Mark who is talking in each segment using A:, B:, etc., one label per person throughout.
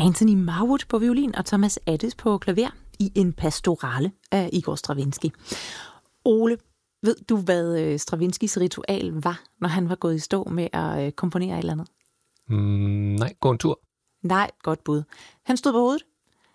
A: Anthony Marwood på violin og Thomas Adès på klaver i en pastorale af Igor Stravinsky. Ole, ved du, hvad Stravinskys ritual var, når han var gået i stå med at komponere et eller andet?
B: Nej, gå en tur.
A: Nej, godt bud. Han stod på hovedet.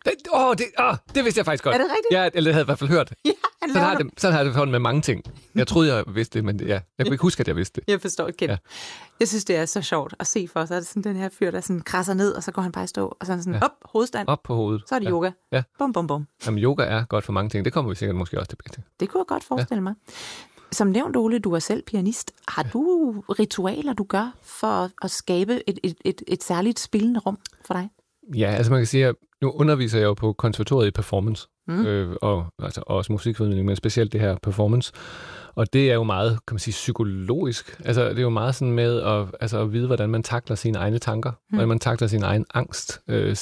B: Det vidste jeg faktisk godt.
A: Er det rigtigt?
B: Ja, eller det havde jeg i hvert fald hørt.
A: Ja,
B: så har det med mange ting. Jeg troede, jeg vidste det, men jeg kunne ikke huske, at jeg vidste det.
A: Jeg forstår ikke. Ja. Jeg synes, det er så sjovt at se for sig. Det er sådan den her fyr, der sådan krasser ned, og så går han bare i stå, og sådan op, hovedstand.
B: Op på hovedet.
A: Så er det yoga.
B: Ja.
A: Bum, bum, bum.
B: Jamen, yoga er godt for mange ting. Det kommer vi sikkert måske også tilbage til.
A: Det kunne jeg godt forestille mig. Som nævnt, Ole, du er selv pianist. Har du ritualer, du gør for at skabe et særligt spillende rum for dig?
B: Ja, altså man kan sige, at nu underviser jeg jo på konservatoriet i performance, og også musikformidling, men specielt det her performance. Og det er jo meget, kan man sige, psykologisk. Altså det er jo meget sådan med at vide, hvordan man takler sine egne tanker, hvordan man takler sin egen angst,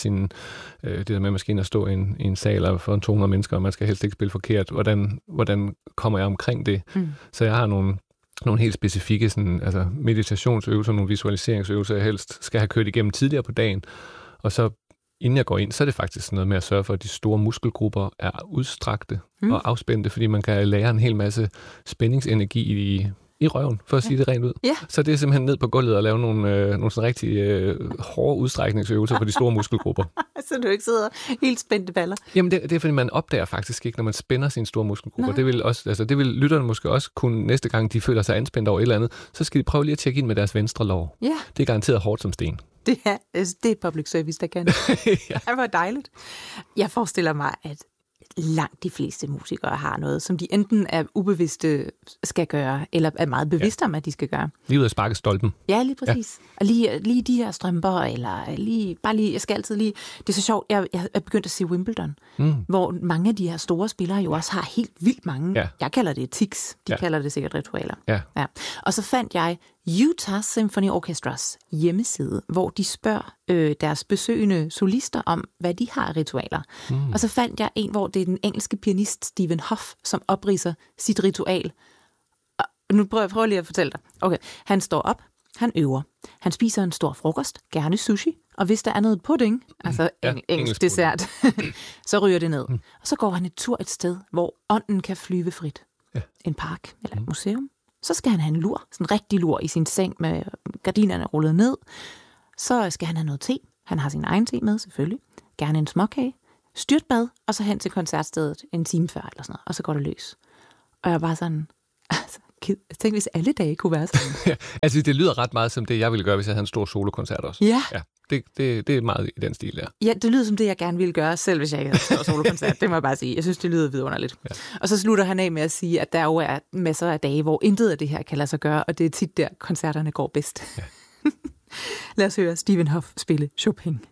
B: det der med måske at stå i en sal og for 200 mennesker, og man skal helst ikke spille forkert. Hvordan kommer jeg omkring det? Så jeg har nogle helt specifikke sådan, meditationsøvelser, nogle visualiseringsøvelser, jeg helst skal have kørt igennem tidligere på dagen. Og så inden jeg går ind, så er det faktisk noget med at sørge for, at de store muskelgrupper er udstrakte og afspændte, fordi man kan lære en hel masse spændingsenergi i røven, for at sige det rent ud.
A: Ja.
B: Så det er simpelthen ned på gulvet og lave nogle sådan rigtig hårde udstrækningsøvelser for de store muskelgrupper.
A: Så du ikke sidder helt spændte baller?
B: Jamen det er, fordi man opdager faktisk ikke, når man spænder sine store muskelgrupper. Det vil lytterne måske også kunne næste gang, de føler sig anspændt over et eller andet, så skal de prøve lige at tjekke ind med deres venstre lår.
A: Ja.
B: Det er garanteret hårdt som sten.
A: Det er public service, der kan.
B: Ja.
A: Det var dejligt. Jeg forestiller mig, at langt de fleste musikere har noget, som de enten er ubevidste skal gøre, eller er meget bevidste om, at de skal gøre.
B: Lige ud af sparke stolpen.
A: Ja, lige præcis. Ja. Og lige de her strømper, eller jeg skal altid lige... Det er så sjovt, jeg er begyndt at se Wimbledon, hvor mange af de her store spillere jo også har helt vildt mange. Ja. Jeg kalder det tics. De kalder det sikkert ritualer.
B: Ja.
A: Og så fandt jeg Utah Symphony Orchestras hjemmeside, hvor de spørger deres besøgende solister om, hvad de har af ritualer. Og så fandt jeg en, hvor det er den engelske pianist Stephen Hoff, som opridser sit ritual. Og nu prøver jeg lige at fortælle dig. Okay, han står op, han øver. Han spiser en stor frokost, gerne sushi, og hvis der er noget pudding, altså engelsk dessert, så ryger det ned. Og så går han en tur et sted, hvor ånden kan flyve frit. Ja. En park eller et museum. Så skal han have en lur, sådan en rigtig lur i sin seng med gardinerne rullet ned. Så skal han have noget te. Han har sin egen te med, selvfølgelig. Gerne en småkage. Styrtbad, og så hen til koncertstedet en time før, eller sådan noget. Og så går det løs. Og jeg er bare sådan... jeg tænkte, hvis alle dage kunne være sådan.
B: Altså, det lyder ret meget som det, jeg ville gøre, hvis jeg havde en stor solokoncert også.
A: Ja.
B: Det er meget i den stil der.
A: Ja, det lyder som det, jeg gerne ville gøre, selv hvis jeg ikke havde en stor solokoncert. Det må jeg bare sige. Jeg synes, det lyder vidunderligt. Ja. Og så slutter han af med at sige, at der jo er masser af dage, hvor intet af det her kan lade sig gøre, og det er tit der, koncerterne går bedst. Ja. Lad os høre Stephen Hoff spille Chopin.